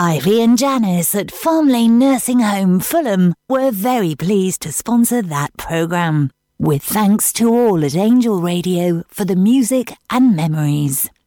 Ivy and Janice at Farm Lane Nursing Home, Fulham, were very pleased to sponsor that programme. With thanks to all at Angel Radio for the music and memories.